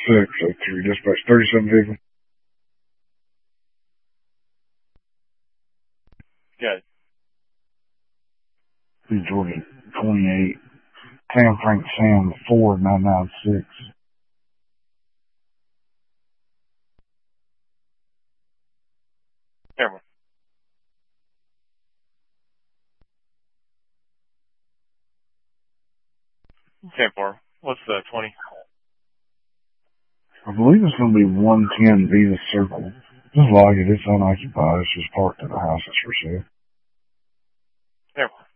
603, dispatch 37 vehicle. Good. Georgia 28. Tam Frank Sam 4996. Camera. Sam 4. What's the 20? I believe it's going to be 110 Visa Circle. Just log it. It's unoccupied. It's just parked at the house. It's for sale. Camera.